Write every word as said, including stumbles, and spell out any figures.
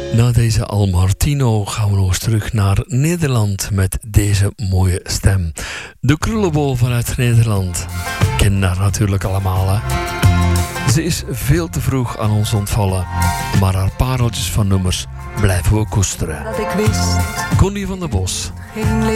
Na deze Al Martino gaan we nog eens terug naar Nederland met deze mooie stem. De Krullenbol vanuit Nederland. Kennen haar natuurlijk allemaal, hè? Ze is veel te vroeg aan ons ontvallen, maar haar pareltjes van nummers blijven we koesteren. Dat ik wist. Connie van der Bos. Geen